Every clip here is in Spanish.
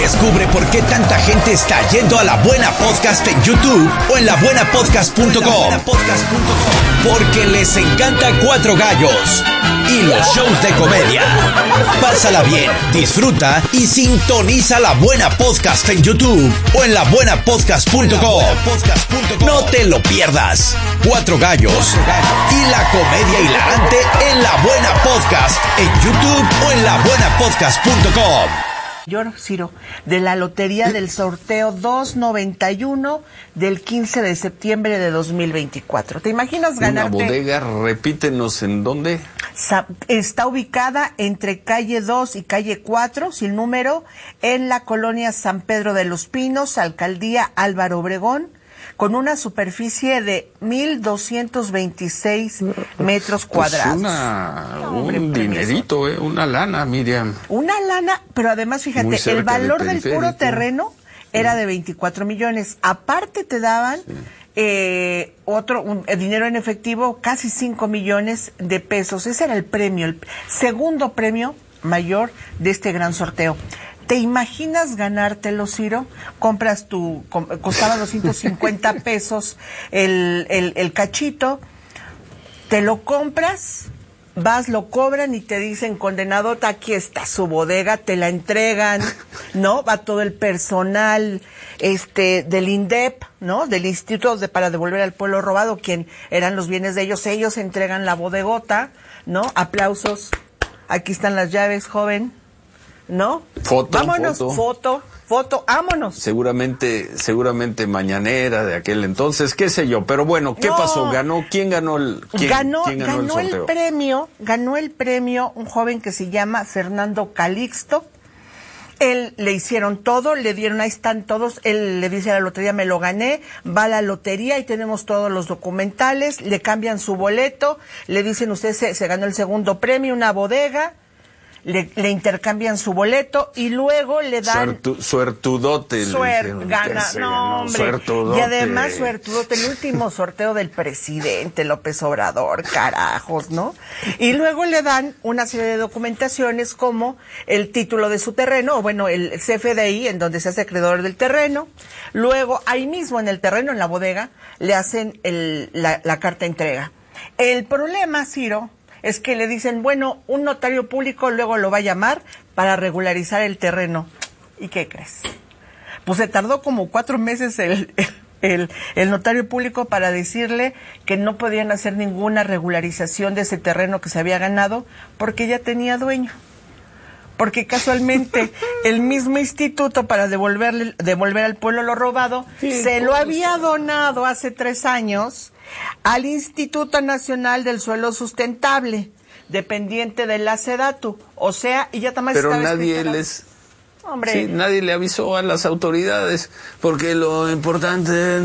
Descubre por qué tanta gente está yendo a La Buena Podcast en YouTube o en labuenapodcast.com. Porque les encanta Cuatro Gallos y los shows de comedia. Pásala bien, disfruta y sintoniza La Buena Podcast en YouTube o en labuenapodcast.com. No te lo pierdas. Cuatro Gallos y la comedia hilarante en La Buena Podcast en YouTube o en labuenapodcast.com. Ciro, de la lotería del sorteo 291 del 15 de septiembre de 2024. ¿Te imaginas ganarte? Una bodega, repítenos en dónde. Está ubicada entre calle 2 y calle 4, sin número, en la colonia San Pedro de los Pinos, alcaldía Álvaro Obregón, con una superficie de 1,226 metros cuadrados. Pues un dinerito, una lana, Miriam. Una lana, pero además, fíjate, el valor del puro terreno era de 24 millones. Aparte te daban dinero en efectivo, casi 5 millones de pesos. Ese era el premio, el segundo premio mayor de este gran sorteo. ¿Te imaginas ganártelo, Ciro? Compras costaba 250 pesos el cachito, te lo compras, vas, lo cobran y te dicen, condenadota, aquí está su bodega, te la entregan, ¿no? Va todo el personal del INDEP, ¿no? Del Instituto para Devolver al Pueblo Robado, quien eran los bienes de ellos entregan la bodegota, ¿no? Aplausos, aquí están las llaves, joven. ¿No? Vámonos, foto, vámonos. Seguramente mañanera de aquel entonces, qué sé yo, pero bueno, ¿qué pasó? ¿Quién ganó el sorteo? Ganó el premio un joven que se llama Fernando Calixto. Él le hicieron todo, le dieron, ahí están todos, él le dice a la lotería, me lo gané, va a la lotería y tenemos todos los documentales, le cambian su boleto, le dicen, usted se ganó el segundo premio, una bodega. Le intercambian su boleto y luego le dan... Suertudote. No, hombre. Suertudote. Y además suertudote, el último sorteo del presidente López Obrador, carajos, ¿no? Y luego le dan una serie de documentaciones como el título de su terreno, o bueno, el CFDI, en donde se hace acreedor del terreno. Luego, ahí mismo en el terreno, en la bodega, le hacen la carta de entrega. El problema, Ciro, es que le dicen, bueno, un notario público luego lo va a llamar para regularizar el terreno. ¿Y qué crees? Pues se tardó como 4 meses el notario público para decirle que no podían hacer ninguna regularización de ese terreno que se había ganado porque ya tenía dueño. Porque casualmente el mismo instituto para devolver al pueblo lo robado se lo había donado hace 3 años al Instituto Nacional del Suelo Sustentable, dependiente de la SEDATU. O sea, y ya también pero nadie nadie le avisó a las autoridades, porque lo importante es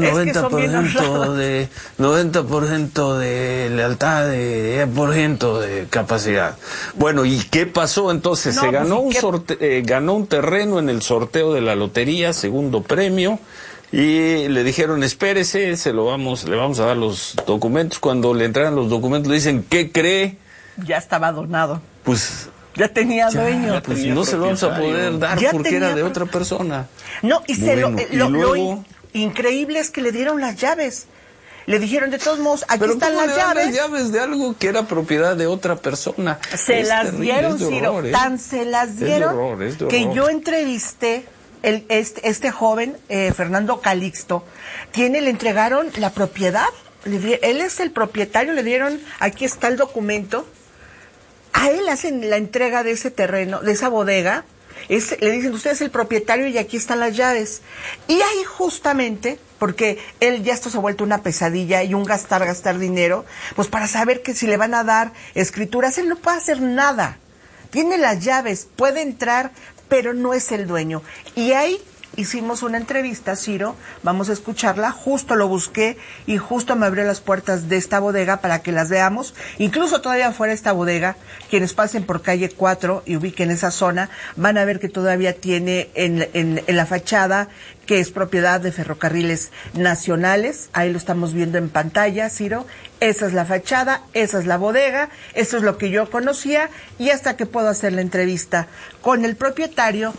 90% de lealtad, de 10% de capacidad. Bueno, ¿y qué pasó entonces? Se ganó ganó un terreno en el sorteo de la lotería, segundo premio. Y le dijeron, espérese, le vamos a dar los documentos. Cuando le entregan los documentos le dicen, ¿qué cree? Ya estaba donado. Pues ya tenía dueño. Pues no se lo vamos a poder dar porque era de otra persona. No, y luego... lo increíble es que le dieron las llaves. Le dijeron, de todos modos, aquí están las llaves. Las llaves de algo que era propiedad de otra persona. Se las dieron, Ciro. Tan se las dieron que yo entrevisté este joven, Fernando Calixto, le entregaron la propiedad, él es el propietario, le dieron, aquí está el documento, a él hacen la entrega de ese terreno, de esa bodega, le dicen, usted es el propietario y aquí están las llaves. Y ahí justamente, porque esto se ha vuelto una pesadilla y un gastar dinero, pues para saber que si le van a dar escrituras, él no puede hacer nada. Tiene las llaves, puede entrar, pero no es el dueño. Y ahí hicimos una entrevista, Ciro, vamos a escucharla, justo lo busqué y justo me abrió las puertas de esta bodega para que las veamos. Incluso todavía fuera de esta bodega, quienes pasen por calle 4 y ubiquen esa zona, van a ver que todavía tiene en la fachada, que es propiedad de Ferrocarriles Nacionales. Ahí lo estamos viendo en pantalla, Ciro. Esa es la fachada, esa es la bodega, eso es lo que yo conocía, y hasta que puedo hacer la entrevista con el propietario